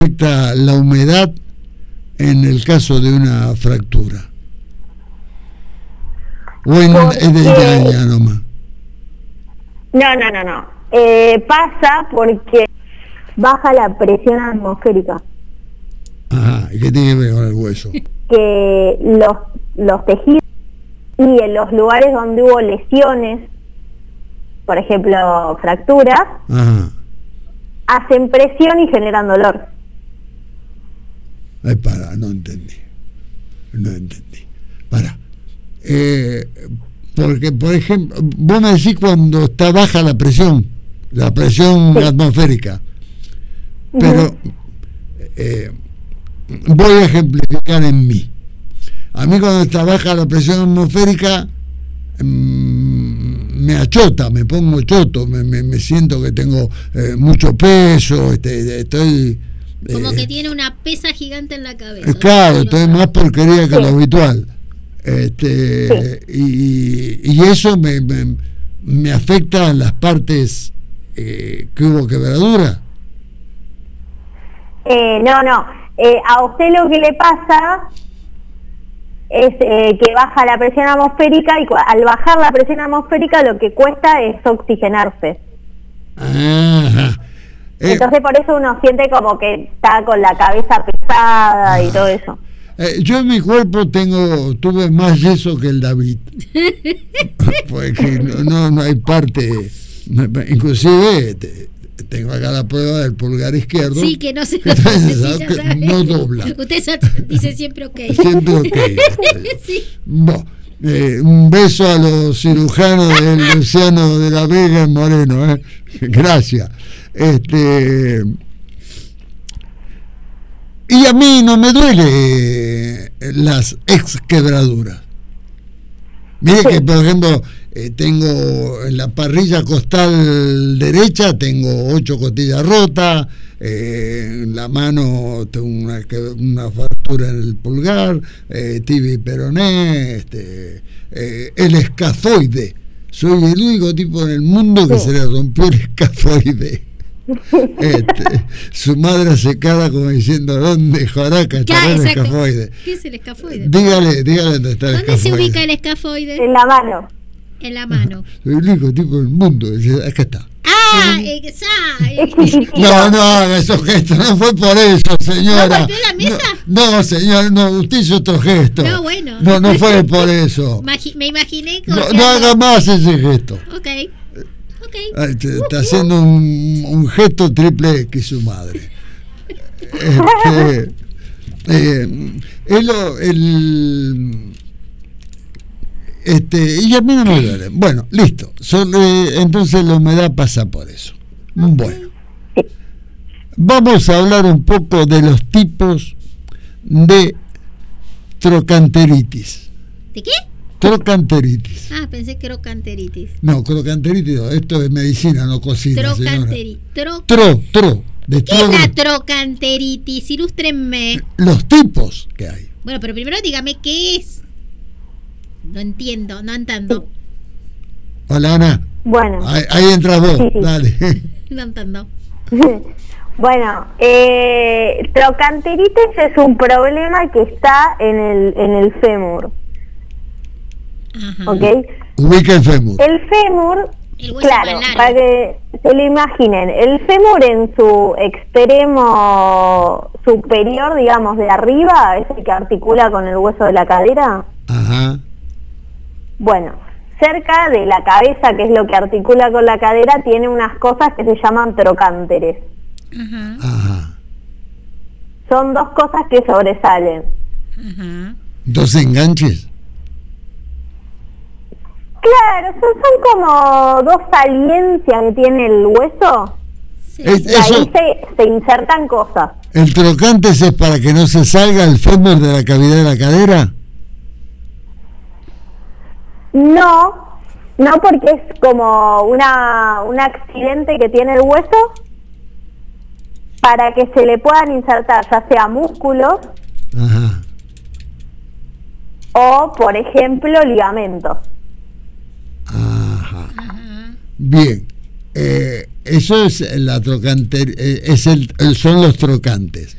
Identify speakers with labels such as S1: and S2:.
S1: afecta la humedad en el caso de una fractura? ¿O es de ñaña nomás?
S2: No. Pasa porque baja la presión atmosférica.
S1: Ajá, ¿y qué tiene que ver con el hueso?
S2: Que los tejidos y en los lugares donde hubo lesiones, por ejemplo, fracturas,
S1: Ajá.
S2: hacen presión y generan dolor.
S1: No entendí. Porque, por ejemplo, vos me decís cuando está baja la presión sí, atmosférica, pero voy a ejemplificar en mí. A mí cuando está baja la presión atmosférica me achota, me pongo choto, me siento que tengo mucho peso, estoy...
S3: Como que tiene una pesa gigante en la cabeza.
S1: Claro, estoy más porquería que lo habitual. Y eso me afecta en las partes que hubo quebradura.
S2: No. A usted lo que le pasa es que baja la presión atmosférica y al bajar la presión atmosférica lo que cuesta es oxigenarse.
S1: Ajá.
S2: Entonces por eso uno siente como que está con la cabeza pesada y todo eso.
S1: Yo en mi cuerpo tuve más yeso que el David. Porque no hay parte, inclusive tengo acá la prueba del pulgar izquierdo.
S3: Sí, que no se
S1: no dobla.
S3: Usted dice siempre ok.
S1: Siempre ok. Sí. Bueno, un beso a los cirujanos del Luciano de la Vega en Moreno, gracias. Y a mí no me duele las exquebraduras. Mire que, por ejemplo, tengo en la parrilla costal derecha, tengo 8 costillas rotas, en la mano tengo una fractura en el pulgar, tibia y peroné, el escafoide. Soy el único tipo en el mundo que se le rompió el escafoide. Su madre se queda como diciendo ¿dónde joraca estará el escafoide?
S3: ¿Qué es el escafoide?
S1: Dígale dónde está el escafoide.
S3: ¿Dónde se ubica el escafoide?
S2: En la mano.
S3: En la mano.
S1: Soy el único tipo del mundo. Acá está.
S3: Exacto.
S1: No haga esos gestos, no fue por eso, señora.
S3: ¿No golpeó la mesa?
S1: No, señor, no, usted hizo otro gesto.
S3: No, bueno.
S1: No fue por eso.
S3: Me imaginé que...
S1: No haga más ese gesto.
S3: Ok.
S1: Está haciendo un gesto triple X su madre. Y a mí no me duele. Bueno, listo. Entonces la humedad pasa por eso. Bueno, vamos a hablar un poco de los tipos de trocanteritis.
S3: ¿De qué?
S1: Trocanteritis.
S3: Pensé que crocanteritis.
S1: No, crocanteritis no, esto es medicina, no cocina.
S3: Trocanteritis.
S1: ¿Qué
S3: es la trocanteritis? Ilústrenme.
S1: Los tipos que hay.
S3: Bueno, pero primero dígame qué es. No entiendo.
S1: Hola, Ana.
S2: Bueno.
S1: Ahí entras vos, sí. Dale.
S3: No entiendo.
S2: Bueno, trocanteritis es un problema que está en el fémur.
S3: Ajá.
S2: ¿Ok?
S1: Ubica el fémur.
S2: El fémur, claro, para que se lo imaginen, el fémur en su extremo superior, digamos, de arriba, es el que articula con el hueso de la cadera.
S1: Ajá.
S2: Bueno, cerca de la cabeza, que es lo que articula con la cadera, tiene unas cosas que se llaman trocánteres.
S1: Ajá.
S2: Son 2 cosas que sobresalen.
S3: Ajá.
S1: 2 enganches.
S2: Claro, son como 2 saliencias que tiene el hueso.
S3: Sí.
S2: Y ahí se insertan cosas.
S1: ¿El trocánter es para que no se salga el fémur de la cavidad de la cadera?
S2: No, porque es como un accidente que tiene el hueso para que se le puedan insertar ya sea músculos.
S1: Ajá.
S2: O, por ejemplo, ligamentos.
S1: Ajá. Bien. Eso es la trocante, son los trocantes.